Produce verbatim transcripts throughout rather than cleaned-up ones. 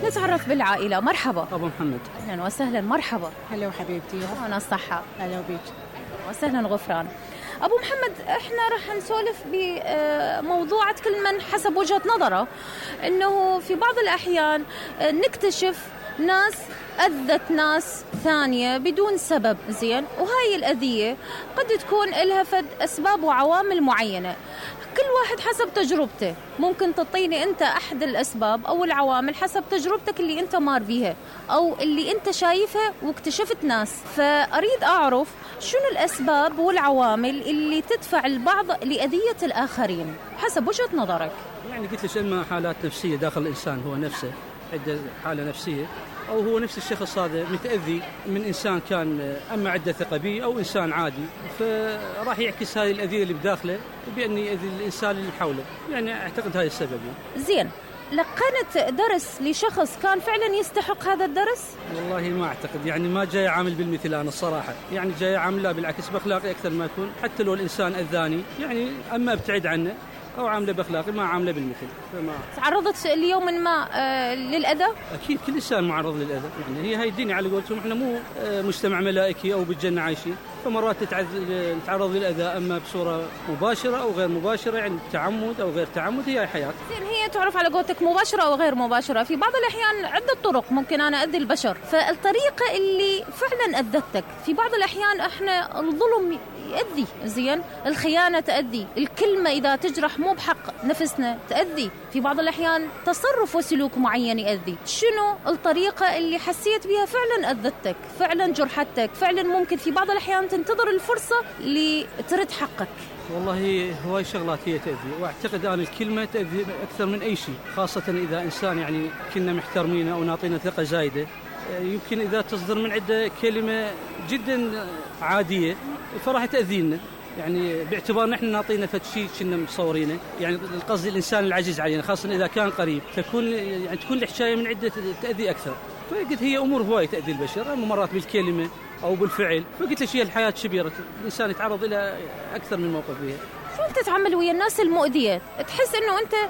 نتعرف بالعائلة. مرحبا أبو محمد. أهلا وسهلا. مرحبا. هلا وحبيبتي. أنا الصحة. هلا بيك. وسهلا غفران. أبو محمد، إحنا رح نسولف بموضوع كل من حسب وجهة نظره، إنه في بعض الأحيان نكتشف ناس أذت ناس ثانية بدون سبب، زين، وهاي الأذية قد تكون لها فد أسباب وعوامل معينة، كل واحد حسب تجربته. ممكن تعطيني أنت أحد الأسباب أو العوامل حسب تجربتك اللي أنت مار بيها أو اللي أنت شايفها واكتشفت ناس. فأريد أعرف شنو الأسباب والعوامل اللي تدفع البعض لأذية الآخرين حسب وجهة نظرك. يعني قلت لك إما حالات نفسية داخل الإنسان هو نفسه، عنده حالة نفسية، أو هو نفس الشخص هذا متأذي من إنسان كان أما عنده ثقة به أو إنسان عادي، فراح يعكس هذه الأذية اللي بداخله بأن يأذي الإنسان اللي حوله. يعني أعتقد هذا السبب. زين، لقنت درس لشخص كان فعلا يستحق هذا الدرس؟ والله ما أعتقد، يعني ما جاي عامل بالمثل أنا الصراحة، يعني جاي عامل لا بالعكس بأخلاقي أكثر ما يكون، حتى لو الإنسان أذاني يعني أما ابتعد عنه أو عامله بأخلاقي ما عامله بالمثل. فما تعرضت اليوم ما آه للأذى؟ أكيد كل إنسان معرض للأذى، يعني هي هاي الدنيا على قولتهم، إحنا مو آه مجتمع ملائكي أو بالجنة عايشين، فمرات تتعرض للأذى أما بصورة مباشرة أو غير مباشرة، يعني تعمد أو غير تعمد، هي حياة. زين، هي تعرف على قولتك مباشرة أو غير مباشرة. في بعض الأحيان عدة طرق ممكن أنا أذي البشر، فالطريقة اللي فعلا أذتك في بعض الأحيان إحنا الظلم يؤذي، زين، الخيانة تأذي، الكلمة إذا تجرح مو بحق نفسنا تأذي، في بعض الأحيان تصرف وسلوك معين يأذي. شنو الطريقة اللي حسيت بها فعلا أذتك، فعلا جرحتك، فعلا ممكن في بعض الأحيان تنتظر الفرصة لترد حقك؟ والله هواي شغلات هي تأذي، واعتقد أن الكلمة تأذي أكثر من أي شيء، خاصة إذا إنسان يعني كنا محترمينه أو نعطينا ثقة زايدة، يمكن إذا تصدر من عنده كلمة جدا عادية فراح تأذينا، يعني باعتبار نحن نعطينا فد شيء كنا مصورينه، يعني القصد الإنسان العزيز علينا، خاصة إذا كان قريب، تكون يعني تكون الحكاية من عدة تأذي أكثر. فقلت هي أمور هواي تأذي البشر، مرات بالكلمة أو بالفعل، فقلت ليش هي الحياة شبيرة، الإنسان يتعرض إلى أكثر من موقف فيها. شو أنت تتعامل ويا الناس المؤذية؟ تحس إنه أنت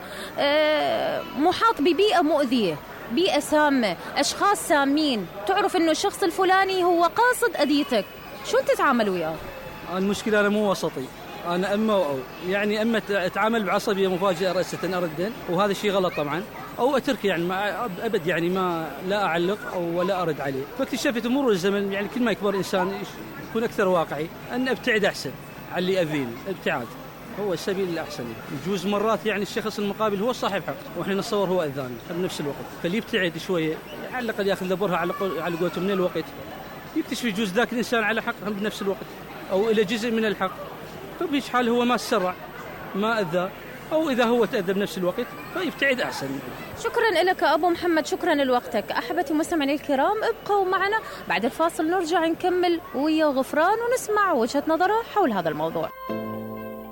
محاط ببيئة مؤذية، بيئة سامة، أشخاص سامين، تعرف إنه الشخص الفلاني هو قاصد أذيتك، شو أنت تتعامل وياه؟ المشكلة أنا مو وسطي، أنا أما أو يعني أما أتعامل بعصبية مفاجئة رأسة أردا، وهذا الشيء غلط طبعا، أو أترك يعني ما أبد يعني ما لا أعلق أو ولا أرد عليه. فاكتشفت مرور الزمن يعني كل ما يكبر إنسان يكون أكثر واقعي، أن أبتعد أحسن على اللي يأذيني، ابتعاد هو السبيل الأحسن. يجوز مرات يعني الشخص المقابل هو صاحب حق وإحنا نتصور هو أذاني بنفس الوقت، فاللي يبتعد شوية على الأقل يأخذ لبرها على على قولته من الوقت، يكتشف يجوز ذاك الإنسان على حق هم بنفس الوقت أو إلى جزء من الحق، فبيش حال هو ما سرع ما أذى، أو إذا هو تأذى بنفس الوقت فيبتعد أحسن. شكرا لك أبو محمد، شكرا لوقتك. أحبتي مستمعيني الكرام، ابقوا معنا، بعد الفاصل نرجع نكمل ويا غفران ونسمع وجهة نظره حول هذا الموضوع.